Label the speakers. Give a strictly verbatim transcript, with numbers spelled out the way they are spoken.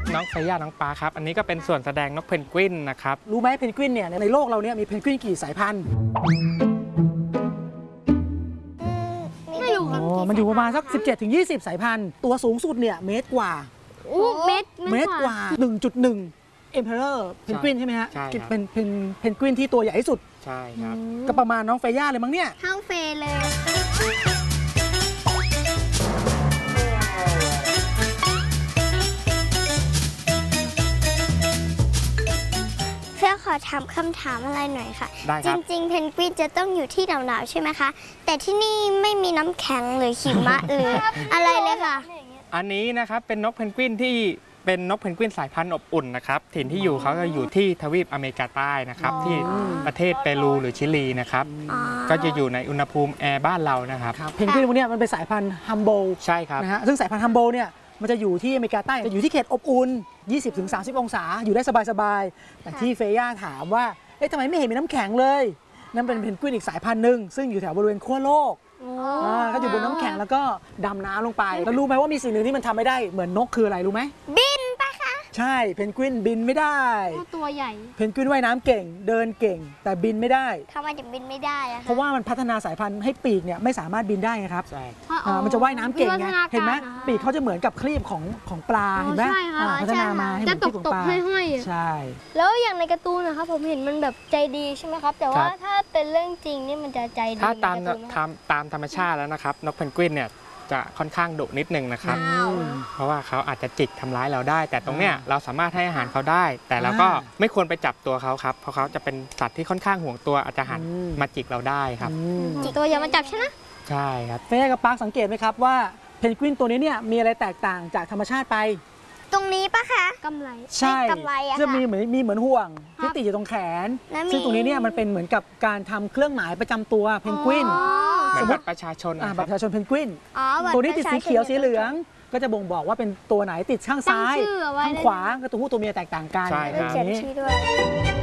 Speaker 1: น้องเฟย่าน้องปาครับอันนี้ก็เป็นส่วนแสดงนกเพนกวินนะครับ
Speaker 2: รู้ไหมเพนกวินเนี่ยในโลกเราเนี่ยมีเพนกวินกี่สายพันธุ์
Speaker 3: ไม่รู้ครับ
Speaker 2: มันอยู่ประมาณสัก สิบเจ็ดถึงยี่สิบ สายพันธุ์ตัวสูงสุดเนี่ยเมตรกว่า
Speaker 3: เมตร
Speaker 2: เมตรกว่า หนึ่งจุดหนึ่ง Emperor เพนกวินใช่ไหมฮะเป็นเพนเพนกวินที่ตัวใหญ่ที่สุด
Speaker 1: ใช่ครับ
Speaker 2: ก็ประมาณน้องเฟย่าเลยมั้งเนี่ย
Speaker 3: เท่าเฟยเลยเพื่อขอถามคำถามอะไรหน่อยค่ะจริงๆเพนกวินจะต้องอยู่ที่หนาวๆใช่ไหมคะแต่ที่นี่ไม่มีน้ำแข็งหรือหิมะหรืออะไรเลยค่ะ
Speaker 1: อันนี้นะครับเป็นนกเพนกวินที่เป็นนกเพนกวินสายพันธุ์อบอุ่นนะครับถิ่นที่อยู่เขาจะอยู่ที่ทวีปอเมริกาใต้นะครับที่ประเทศเปรูหรือชิลีนะครับก็จะอยู่ในอุณหภูมิแอร์บ้านเรานะครับ
Speaker 2: เพนกวินพวกนี้มันเป็นสายพันธุ์ฮัมโบ
Speaker 1: ใช่ครับ
Speaker 2: นะฮะซึ่งสายพันธุ์ฮัมโบเนี่ยมันจะอยู่ที่อเมริกาใต้จะอยู่ที่เขตอบอุ่น ยี่สิบถึงสามสิบ องศาอยู่ได้สบายๆแต่ที่เฟย่าถามว่าเอ๊ะทำไมไม่เห็นมีน้ำแข็งเลยนั่นเป็นเพนกวินอีกสายพันธุ์หนึ่งซึ่งอยู่แถวบริเวณขั้วโลกก็อยู่บนน้ำแข็งแล้วก็ดำน้ำลงไปแล้วรู้ไหมว่ามีสิ่งหนึ่งที่มันทำไม่ได้เหมือนนกคืออะไรรู้ไหม
Speaker 3: บินปะคะ
Speaker 2: ใช่เพนกวินบินไม่ได้
Speaker 3: ตัวใหญ่
Speaker 2: เพนกวินว่ายน้ำเก่งเดินเก่งแต่บินไม่ได้
Speaker 3: ทำไมถึงบินไม่ได้อะ
Speaker 2: เพราะว่ามันพัฒนาสายพันธุ์ให้ปีกเนี่ยไม่สามารถบินได้ไงครับ
Speaker 1: ใช่
Speaker 2: มันจะว่ายน้ำเก่งไงเห็นไหมปีกเขาจะเหมือนกับครีบของของปลาเห็นไหมพัฒนามาให้เหมือนครีบของปลาใช่
Speaker 3: แล้วอย่างในการ์ตูนนะครับผมเห็นมันแบบใจดีใช่ไหมครับแต่ว่าถ้าเป็นเรื่องจริงนี่มันจะใจดี
Speaker 1: ถ้าตามตามธรรมชาติแล้วนะครับนกเพนกวินเนี่ยจะค่อนข้างดุนิดนึงนะครับเพราะว่าเขาอาจจะจิกทำร้ายเราได้แต่ตรงเนี้ยเราสามารถให้อาหารเขาได้แต่เราก็ไม่ควรไปจับตัวเขาครับเพราะเขาจะเป็นสัตว์ที่ค่อนข้างห่วงตัวอาจจะหันมาจิกเราได้ครับ
Speaker 3: จิกตัวอย่ามาจับใช่ไหม
Speaker 1: ใช่ครับ
Speaker 2: เฟย่ากับปาร์คสังเกตไหมครับว่าเพนกวินตัวนี้เนี่ยมีอะไรแตกต่างจากธรรมชาติไป
Speaker 3: ตรงนี้ปะคะกำไร
Speaker 2: ใช่กำไรอะจะมีเหมือนมีเหมือนห่วงที่ติดอยู่ตรงแขนซึ่งตรงนี้เนี่ยมันเป็นเหมือนกับการทำเครื่องหมายประจำตัวเพนกวิน
Speaker 1: สมมติประชาชน
Speaker 2: บัตรประชาชนเพนกวินตัวนี้ติดสีเขียวสีเหลืองก็จะบ่งบอกว่าเป็นตัวไหนติดข้างซ้ายข้างขวาก็ตัวผู้ตัวเมียแตกต่างกัน
Speaker 1: ใช่ครับ
Speaker 3: เขียนชื่อด้วย